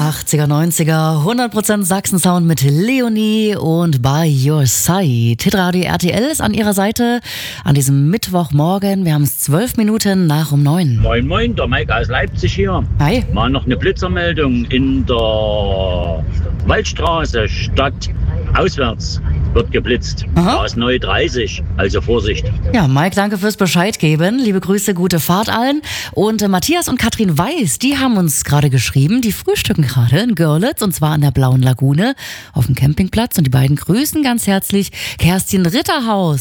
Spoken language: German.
80er, 90er, 100% Sachsen-Sound mit Leonie und By Your Side. Hitradio RTL ist an ihrer Seite an diesem Mittwochmorgen. Wir haben es 12 Minuten nach um 9. Moin, moin, der Mike aus Leipzig hier. Hi. Mal noch eine Blitzermeldung in der Waldstraße, Stadt auswärts wird geblitzt. Aha. Da ist neu 30, also Vorsicht. Ja, Mike, danke fürs Bescheid geben. Liebe Grüße, gute Fahrt allen. Und Matthias und Katrin Weiß, die haben uns gerade geschrieben, die frühstücken gerade in Görlitz und zwar an der Blauen Lagune auf dem Campingplatz. Und die beiden grüßen ganz herzlich Kerstin Ritterhaus.